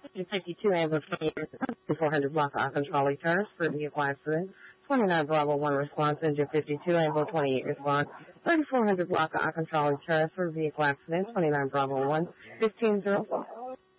52 ambulance 400 block control turns for vehicle accident. 29 Bravo 1 response, engine 52, ambulance 28 response. 3400 block control turns for vehicle accident. 29 Bravo 1, 15-0.